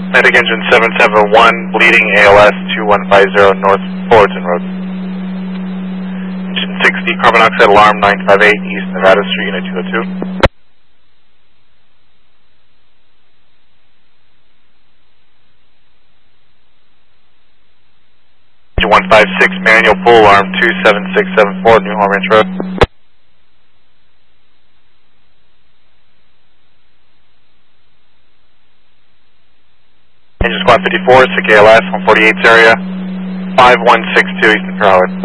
Medic engine 771, bleeding ALS 2150 North Fullerton Road. Engine 60, carbon monoxide alarm 958 East Nevada Street, Unit 202. Engine 156, manual full alarm 27674 New Home Ranch Road. Engine Squad 54, SICK ALS 148's area 5162 Eastern Fair Highway.